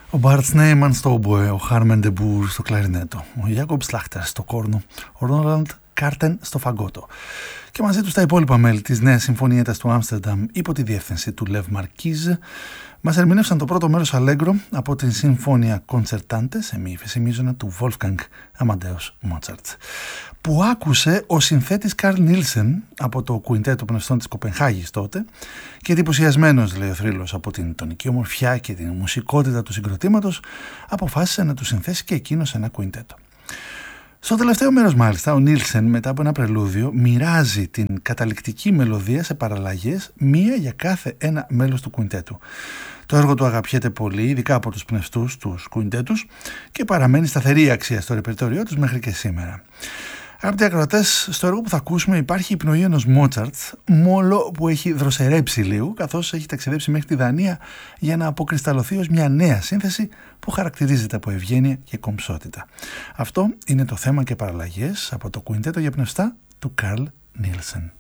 Ο Μπαρτ Σνέιμαν στο ομποέ, ο Χάρμεν Ντεμπούρ στο κλαρινέτο, ο Γιάκομπ Σλάχτερ στο κόρνο, ο Ρόλαντ Κάρτεν στο φαγκότο. Και μαζί τους τα υπόλοιπα μέλη της Νέας Συμφωνίας του Άμστερνταμ υπό τη διεύθυνση του Λεβ Μαρκίζ μας ερμηνεύσαν το πρώτο μέρος Αλέγκρο από την Συμφώνια Κοντσερτάντε σε μη ύφεση μείζωνα του Wolfgang Amadeus Mozart, που άκουσε ο συνθέτης Καρλ Νίλσεν από το κουιντέτο πνευστών της Κοπενχάγης τότε και εντυπωσιασμένος, λέει ο θρύλος, από την τονική ομορφιά και την μουσικότητα του συγκροτήματος, αποφάσισε να του συνθέσει και εκείνος ένα κουιντέτο. Στο τελευταίο μέρος μάλιστα ο Νίλσεν μετά από ένα πρελούδιο μοιράζει την καταληκτική μελωδία σε παραλλαγές, μία για κάθε ένα μέλος του κουιντέτου. Το έργο του αγαπιέται πολύ, ειδικά από τους πνευστούς τους κουιντέτους, και παραμένει σταθερή αξία στο ρεπερτόριό τους μέχρι και σήμερα. Αγαπητοί ακροατές, στο έργο που θα ακούσουμε υπάρχει η πνοή ενός Μότσαρτ, μόλο που έχει δροσερέψει λίγο, καθώς έχει ταξιδέψει μέχρι τη Δανία για να αποκρισταλωθεί ως μια νέα σύνθεση που χαρακτηρίζεται από ευγένεια και κομψότητα. Αυτό είναι το θέμα και παραλλαγές από το κουιντέτο για πνευστά του Καρλ Νίλσεν.